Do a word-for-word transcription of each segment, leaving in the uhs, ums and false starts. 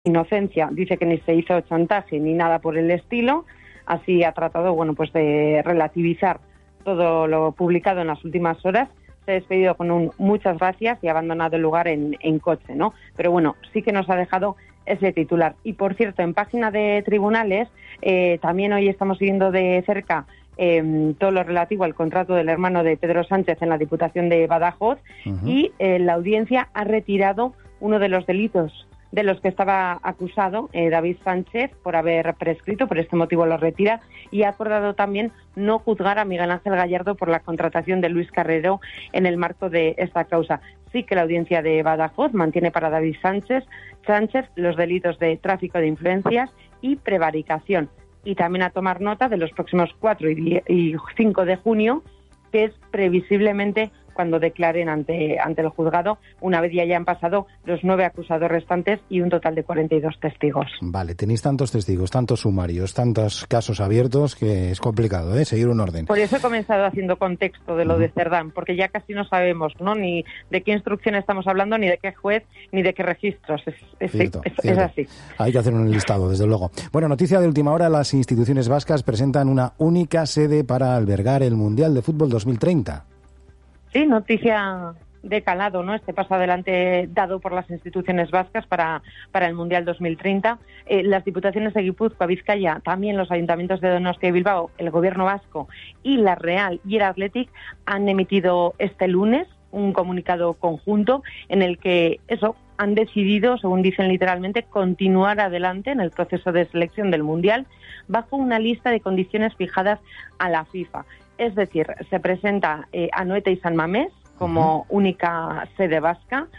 inocencia, dice que ni se hizo chantaje ni nada por el estilo. Así ha tratado, bueno, pues de relativizar todo lo publicado en las últimas horas. Se ha despedido con un muchas gracias y ha abandonado el lugar en, en coche, ¿no? Pero bueno, sí que nos ha dejado ese titular. Y por cierto, en página de tribunales, eh, también hoy estamos siguiendo de cerca eh, todo lo relativo al contrato del hermano de Pedro Sánchez en la Diputación de Badajoz. Uh-huh. Y eh, la audiencia ha retirado uno de los delitos de los que estaba acusado eh, David Sánchez por haber prescrito, por este motivo lo retira, y ha acordado también no juzgar a Miguel Ángel Gallardo por la contratación de Luis Carrero en el marco de esta causa. Sí que la audiencia de Badajoz mantiene para David Sánchez, Sánchez los delitos de tráfico de influencias y prevaricación, y también a tomar nota de los próximos cuatro y cinco de junio, que es previsiblemente cuando declaren ante ante el juzgado, una vez ya hayan pasado los nueve acusados restantes y un total de cuarenta y dos testigos. Vale, tenéis tantos testigos, tantos sumarios, tantos casos abiertos, que es complicado, ¿eh?, seguir un orden. Por eso he comenzado haciendo contexto de lo uh-huh. de Cerdán, porque ya casi no sabemos, ¿no?, ni de qué instrucción estamos hablando, ni de qué juez, ni de qué registros. Es, es, cierto, es, cierto. es así. Hay que hacer un listado, desde luego. Bueno, noticia de última hora, las instituciones vascas presentan una única sede para albergar el Mundial de Fútbol dos mil treinta. Sí, noticia de calado, ¿no? Este paso adelante dado por las instituciones vascas para, para el Mundial dos mil treinta. Eh, las diputaciones de Guipúzcoa, Vizcaya, también los ayuntamientos de Donostia y Bilbao, el Gobierno vasco y la Real y el Athletic han emitido este lunes un comunicado conjunto en el que, eso, han decidido, según dicen literalmente, continuar adelante en el proceso de selección del Mundial bajo una lista de condiciones fijadas a la FIFA. Es decir, se presenta eh, Anoeta y San Mamés como uh-huh. única sede vasca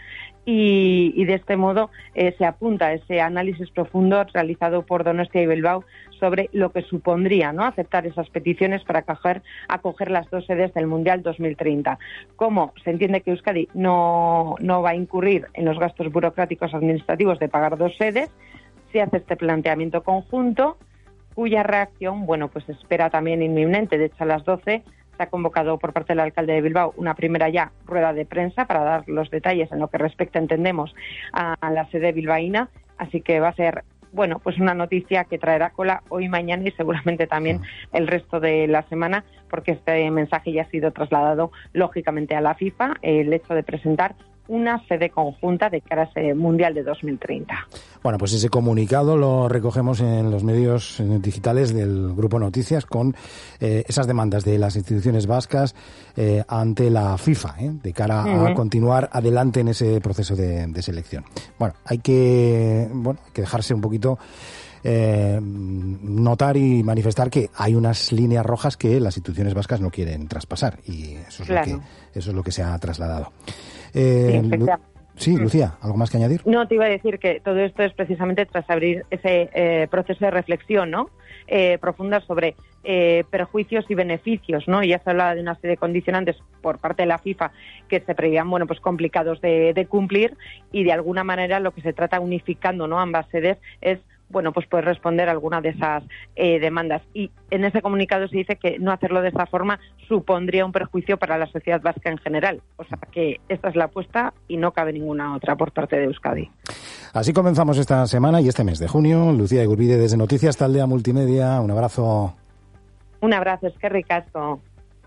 y, y de este modo eh, se apunta ese análisis profundo realizado por Donostia y Bilbao sobre lo que supondría, ¿no?, aceptar esas peticiones para acoger, acoger las dos sedes del Mundial dos mil treinta. Como se entiende que Euskadi no, no va a incurrir en los gastos burocráticos administrativos de pagar dos sedes, se hace este planteamiento conjunto, cuya reacción, bueno, pues espera también inminente. De hecho, a las doce se ha convocado por parte del alcalde de Bilbao una primera ya rueda de prensa para dar los detalles en lo que respecta, entendemos, a la sede bilbaína. Así que va a ser, bueno, pues una noticia que traerá cola hoy, mañana y seguramente también el resto de la semana, porque este mensaje ya ha sido trasladado, lógicamente, a la FIFA, el hecho de presentar una sede conjunta de cara a ese Mundial de dos mil treinta. Bueno, pues ese comunicado lo recogemos en los medios digitales del Grupo Noticias con eh, esas demandas de las instituciones vascas eh, ante la FIFA, ¿eh?, de cara uh-huh. a continuar adelante en ese proceso de, de selección. Bueno, hay que, bueno, hay que dejarse un poquito Eh, notar y manifestar que hay unas líneas rojas que las instituciones vascas no quieren traspasar, y eso es claro. lo que eso es lo que se ha trasladado. Eh, sí, Lu- sí, Lucía, ¿algo más que añadir? No, te iba a decir que todo esto es precisamente tras abrir ese eh, proceso de reflexión, ¿no?, eh, profunda sobre eh, perjuicios y beneficios, ¿no? Ya se hablaba de una serie de condicionantes por parte de la FIFA que se preveían, bueno, pues complicados de, de cumplir, y de alguna manera lo que se trata, unificando, ¿no?, ambas sedes, es, bueno, pues poder responder a alguna de esas eh, demandas. Y en ese comunicado se dice que no hacerlo de esa forma supondría un perjuicio para la sociedad vasca en general. O sea, que esta es la apuesta y no cabe ninguna otra por parte de Euskadi. Así comenzamos esta semana y este mes de junio. Lucía Igurbide desde Noticias Taldea Multimedia. Un abrazo. Un abrazo, es que ricasco.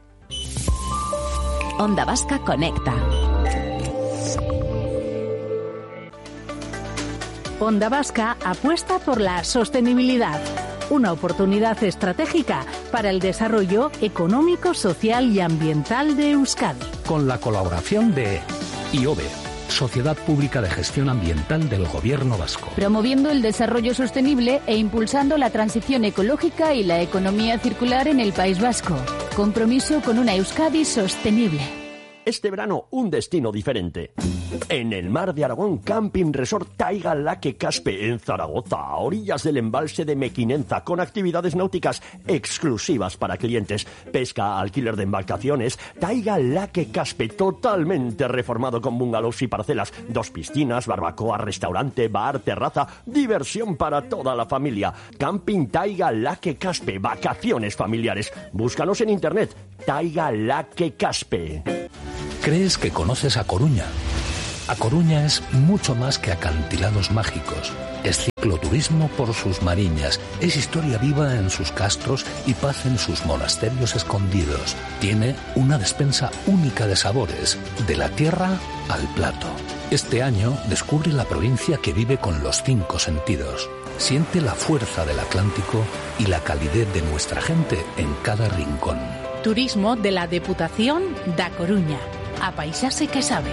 Onda Vasca Conecta. Onda Vasca apuesta por la sostenibilidad, una oportunidad estratégica para el desarrollo económico, social y ambiental de Euskadi. Con la colaboración de I O B E, Sociedad Pública de Gestión Ambiental del Gobierno Vasco. Promoviendo el desarrollo sostenible e impulsando la transición ecológica y la economía circular en el País Vasco. Compromiso con una Euskadi sostenible. Este verano, un destino diferente. En el mar de Aragón, Camping Resort Taiga Laque Caspe, en Zaragoza, a orillas del embalse de Mequinenza, con actividades náuticas exclusivas para clientes, pesca, alquiler de embarcaciones. Taiga Laque Caspe, totalmente reformado con bungalows y parcelas, dos piscinas, barbacoa, restaurante, bar, terraza, diversión para toda la familia. Camping Taiga Laque Caspe, vacaciones familiares. Búscanos en internet, Taiga Laque Caspe. ¿Crees que conoces A Coruña? A Coruña es mucho más que acantilados mágicos. Es cicloturismo por sus mariñas, es historia viva en sus castros y paz en sus monasterios escondidos. Tiene una despensa única de sabores, de la tierra al plato. Este año descubre la provincia que vive con los cinco sentidos. Siente la fuerza del Atlántico y la calidez de nuestra gente en cada rincón. Turismo de la Deputación da Coruña. A paisaxe que sabe.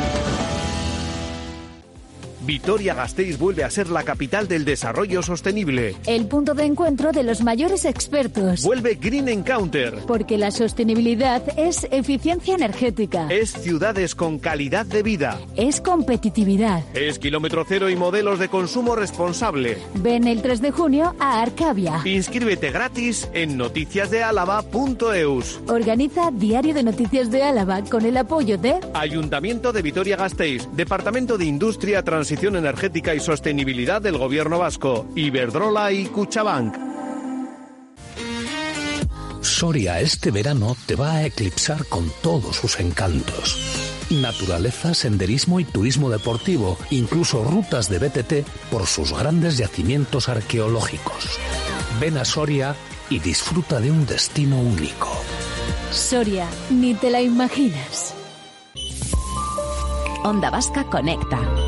Vitoria-Gasteiz vuelve a ser la capital del desarrollo sostenible. El punto de encuentro de los mayores expertos. Vuelve Green Encounter. Porque la sostenibilidad es eficiencia energética. Es ciudades con calidad de vida. Es competitividad. Es kilómetro cero y modelos de consumo responsable. Ven el tres de junio a Arcavia. Inscríbete gratis en noticias de álava punto eus. Organiza Diario de Noticias de Álava con el apoyo de Ayuntamiento de Vitoria-Gasteiz, Departamento de Industria, Transición Energética y Sostenibilidad del Gobierno Vasco, Iberdrola y Cuchabank. Soria este verano te va a eclipsar con todos sus encantos. Naturaleza, senderismo y turismo deportivo, incluso rutas de B T T por sus grandes yacimientos arqueológicos. Ven a Soria y disfruta de un destino único. Soria, ni te la imaginas. Onda Vasca conecta.